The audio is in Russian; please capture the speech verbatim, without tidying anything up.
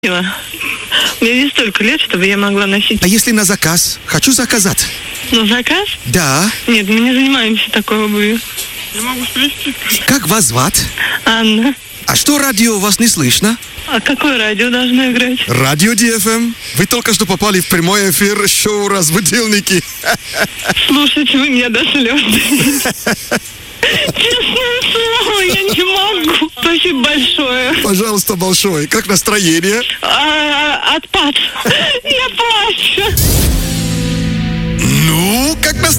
Мне не столько лет, чтобы я могла носить. А если на заказ? Хочу заказать. На заказ? Да. Нет, мы не занимаемся такой обувью. Я могу спросить. Как вас звать? Анна. А что радио у вас не слышно? А какое радио должно играть? Радио Ди Эф Эм. Вы только что попали в прямой эфир шоу «Разбудилники». Слушайте, вы меня до слез. Честное слово, я не могу. Спасибо большое. Пожалуйста, большое. Как настроение? А, отпад. Я плачу. Ну, как настроение?